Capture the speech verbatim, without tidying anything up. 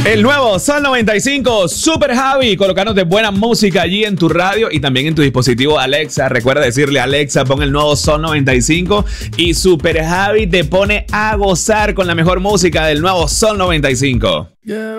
El nuevo Sol noventa y cinco, Super Javi, colocándote buena música allí en tu radio y también en tu dispositivo Alexa. Recuerda decirle a Alexa, pon el nuevo Sol noventa y cinco y Super Javi te pone a gozar con la mejor música del nuevo Sol noventa y cinco. Yeah.